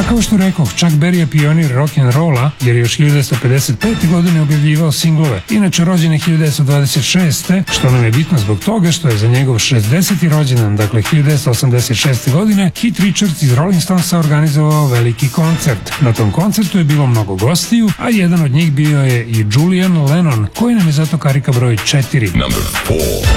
Kao što rekoh, Chuck Berry je pionir rock'n'rolla jer je još 1955. godine objavljivao singlove. Inače rođen je 1926. što nam je bitno zbog toga što je za njegov 60. rođendan, dakle 1986. godine, Keith Richards iz Rolling Stonesa organizovao veliki koncert. Na tom koncertu je bilo mnogo gostiju, a jedan od njih bio je i Julian Lennon, koji nam je zato karika broj 4. Number 4.